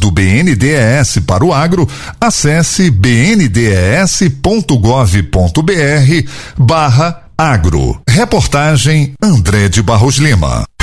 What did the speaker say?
do BNDES para o agro, acesse bndes.gov.br/agro. Reportagem André de Barros Lima.